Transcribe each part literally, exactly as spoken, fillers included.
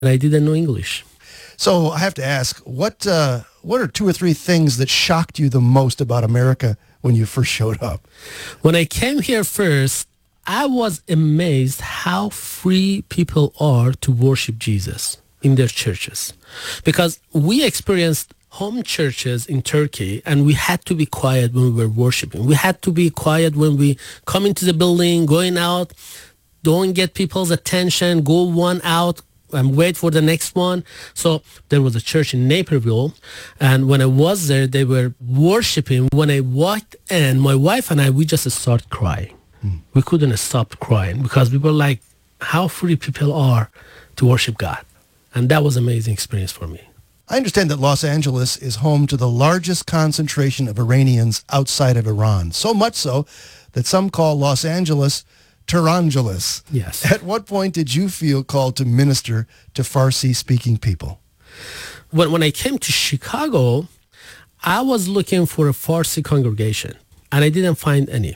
and I didn't know English. So I have to ask, what uh, what are two or three things that shocked you the most about America when you first showed up? When I came here first, I was amazed how free people are to worship Jesus in their churches. Because we experienced home churches in Turkey, and we had to be quiet when we were worshiping. We had to be quiet when we come into the building, going out, don't get people's attention, go one out and wait for the next one. So there was a church in Naperville, and when I was there, they were worshiping. When I walked in, my wife and I, we just started crying. Hmm. We couldn't stop crying because we were like, how free people are to worship God. And that was an amazing experience for me. I understand that Los Angeles is home to the largest concentration of Iranians outside of Iran, so much so that some call Los Angeles Tehrangeles. Yes. At what point did you feel called to minister to Farsi-speaking people? When, when I came to Chicago, I was looking for a Farsi congregation, and I didn't find any.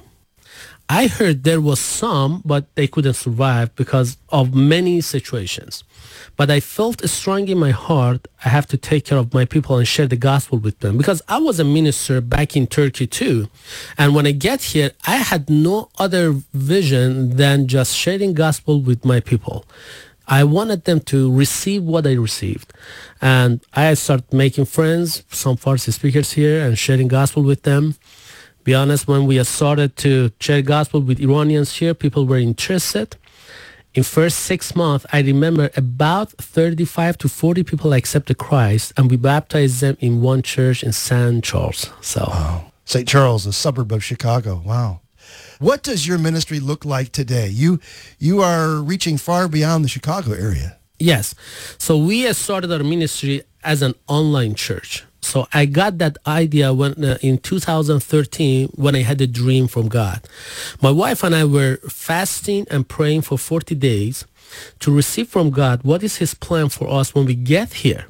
I heard there was some, but they couldn't survive because of many situations. But I felt strong in my heart, I have to take care of my people and share the gospel with them. Because I was a minister back in Turkey too. And when I get here, I had no other vision than just sharing gospel with my people. I wanted them to receive what I received. And I started making friends, some Farsi speakers here, and sharing gospel with them. Be honest, when we started to share gospel with Iranians here, people were interested. In first six months, I remember about thirty-five to forty people accepted Christ, and we baptized them in one church in Saint Charles. So, wow. Saint Charles, a suburb of Chicago. Wow. What does your ministry look like today? You you are reaching far beyond the Chicago area. Yes. So we started our ministry as an online church. So I got that idea when uh, in two thousand thirteen when I had a dream from God. My wife and I were fasting and praying for forty days to receive from God what is his plan for us when we get here.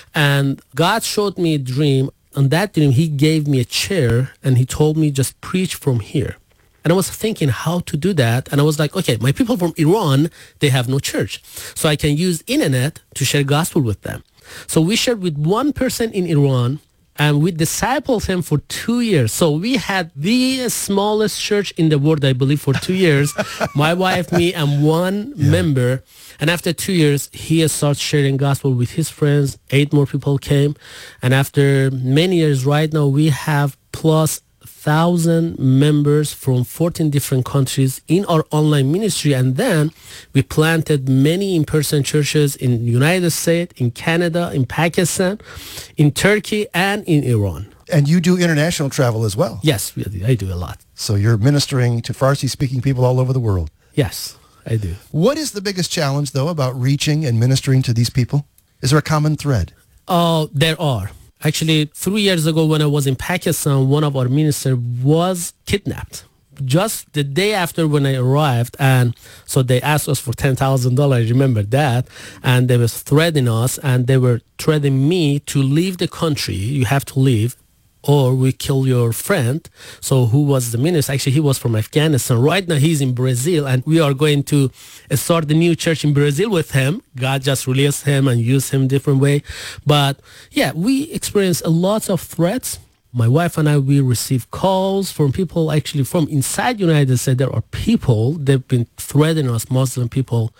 And God showed me a dream. On that dream, he gave me a chair and he told me just preach from here. And I was thinking how to do that. And I was like, okay, my people from Iran, they have no church. So I can use internet to share gospel with them. So we shared with one person in Iran, and we discipled him for two years. So we had the smallest church in the world, I believe, for two years. My wife, me, and one yeah. member. And after two years, he started sharing gospel with his friends. Eight more people came. And after many years, right now, we have plus thousand members from fourteen different countries in our online ministry. And then we planted many in-person churches in the United States, in Canada, in Pakistan, in Turkey, and in Iran. And you do international travel as well? Yes, I do a lot. So you're ministering to Farsi-speaking people all over the world? Yes, I do. What is the biggest challenge, though, about reaching and ministering to these people? Is there a common thread? Oh, uh, there are. Actually, three years ago when I was in Pakistan, one of our ministers was kidnapped. Just the day after when I arrived, and so they asked us for ten thousand dollars, I remember that, and they were threatening us, and they were threatening me to leave the country. You have to leave, or we kill your friend. So who was the minister? Actually, he was from Afghanistan. Right now, he's in Brazil, and we are going to start the new church in Brazil with him. God just released him and used him different way. But yeah, we experienced a lot of threats. My wife and I, we receive calls from people actually from inside the United States. There are people, they've been threatening us, Muslim people.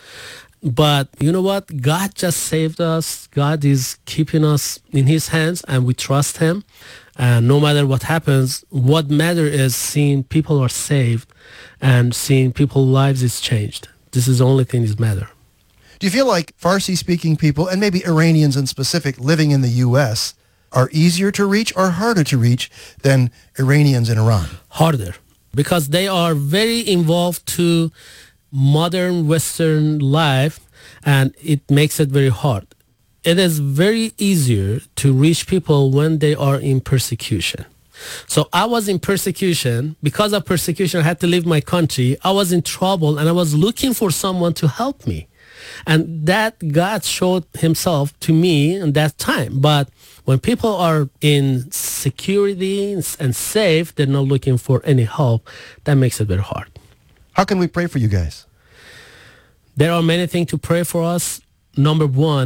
But you know what? God just saved us. God is keeping us in his hands, and we trust him. And no matter what happens, what matters is seeing people are saved and seeing people's lives is changed. This is the only thing that matters. Do you feel like Farsi-speaking people, and maybe Iranians in specific, living in the U S, are easier to reach or harder to reach than Iranians in Iran? Harder, because they are very involved to modern Western life, and it makes it very hard. It is very easier to reach people when they are in persecution. So I was in persecution. Because of persecution, I had to leave my country. I was in trouble, and I was looking for someone to help me. And that God showed himself to me in that time. But when people are in security and safe, they're not looking for any help. That makes it very hard. How can we pray for you guys? There are many things to pray for us. number one,